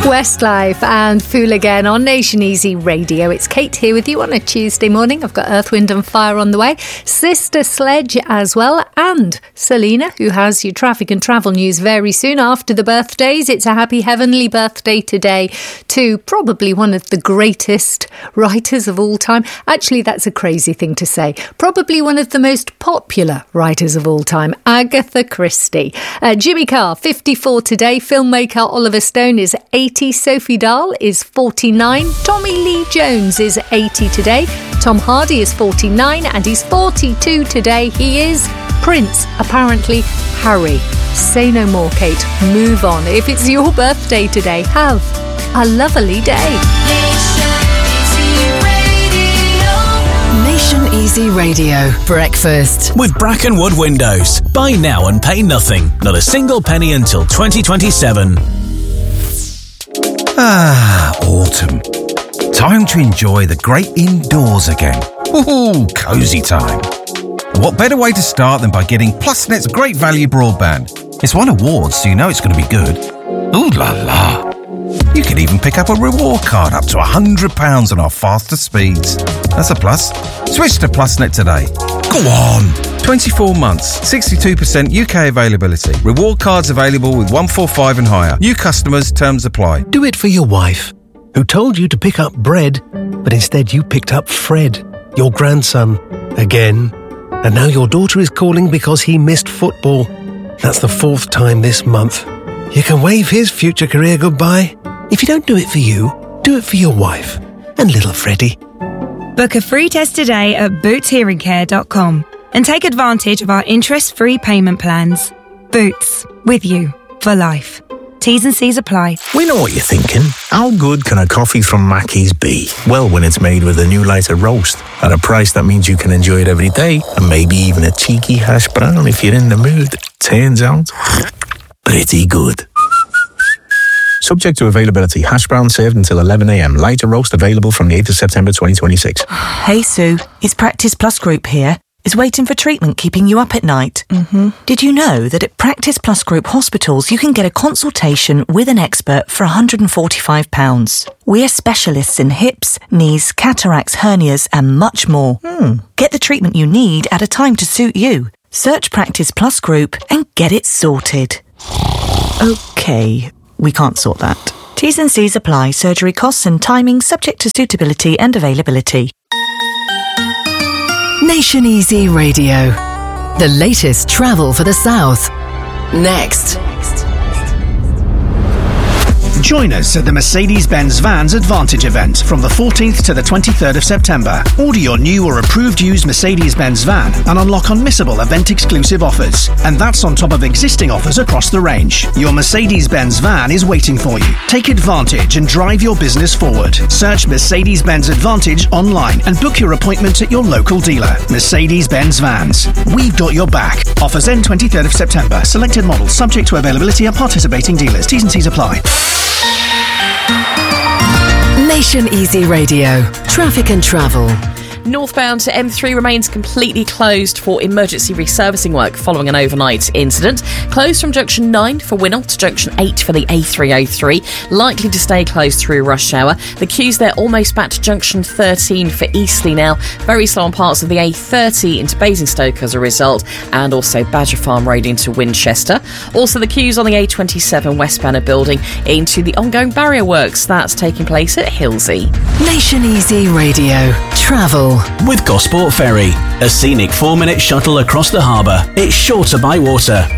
Westlife and Fool Again on Nation Easy Radio. It's Kate here with you on a Tuesday morning. I've got Earth, Wind and Fire on the way, Sister Sledge as well, and Selena, who has your traffic and travel news very soon after the birthdays. It's a happy heavenly birthday today to probably one of the greatest writers of all time. Actually, that's a crazy thing to say. Probably one of the most popular writers of all time, Agatha Christie. Jimmy Carr, 54 today. Filmmaker Oliver Stone is 80. Sophie Dahl is 49. Tommy Lee Jones is 80 today. Tom Hardy is 49 and he's 42 today. He is Prince, apparently Harry. Say no more, Kate. Move on. If it's your birthday today, have a lovely day. Nation Easy Radio. Breakfast. With Brackenwood Windows. Buy now and pay nothing. Not a single penny until 2027. Autumn. Time to enjoy the great indoors again. Woohoo, cosy time. And what better way to start than by getting PlusNet's great value broadband? It's won awards, so you know it's going to be good. Ooh la la. You can even pick up a reward card up to £100 on our faster speeds. That's a plus. Switch to PlusNet today. Go on. 24 months, 62% UK availability. Reward cards available with 145 and higher. New customers, terms apply. Do it for your wife, who told you to pick up bread, but instead you picked up Fred, your grandson, again. And now your daughter is calling because he missed football. That's the 4th time this month. You can wave his future career goodbye. If you don't do it for you, do it for your wife and little Freddie. Book a free test today at bootshearingcare.com and take advantage of our interest-free payment plans. Boots, with you for life. T's and C's apply. We know what you're thinking. How good can a coffee from Mackey's be? Well, when it's made with a new lighter roast at a price that means you can enjoy it every day, and maybe even a cheeky hash brown if you're in the mood. Turns out, pretty good. Subject to availability. Hash brown served until 11 a.m. Lighter roast available from the 8th of September 2026. Hey Sue, it's Practice Plus Group here. Is waiting for treatment keeping you up at night? Did you know that at Practice Plus Group hospitals you can get a consultation with an expert for £145? We're specialists in hips, knees, cataracts, hernias and much more. Get the treatment you need at a time to suit you. Search Practice Plus Group and get it sorted. Okay, we can't sort that. T's and C's apply. Surgery costs and timing subject to suitability and availability. Nation Easy Radio. The latest travel for the South. Next. Join us at the Mercedes-Benz Vans Advantage event from the 14th to the 23rd of September. Order your new or approved used Mercedes-Benz van and unlock unmissable event-exclusive offers. And that's on top of existing offers across the range. Your Mercedes-Benz van is waiting for you. Take advantage and drive your business forward. Search Mercedes-Benz Advantage online and book your appointment at your local dealer. Mercedes-Benz Vans. We've got your back. Offers end 23rd of September. Selected models subject to availability at participating dealers. T's and C's apply. Nation Easy Radio. Traffic and travel. Northbound to M3 remains completely closed for emergency resurfacing work following an overnight incident. Closed from junction 9 for Winnell to junction 8 for the A303. Likely to stay closed through rush hour. The queues there almost back to junction 13 for Eastleigh now. Very slow on parts of the A30 into Basingstoke as a result. And also Badger Farm Road into Winchester. Also the queues on the A27 westbound are building into the ongoing barrier works that's taking place at Hilsey. Nation Easy Radio. Travel. With Gosport Ferry, a scenic 4-minute shuttle across the harbour. It's shorter by water.